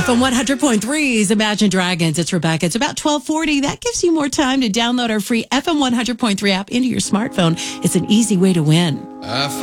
FM 100.3's Imagine Dragons. It's Rebecca. It's about 12:40. That gives you more time to download our free FM 100.3 app into your smartphone. It's an easy way to win.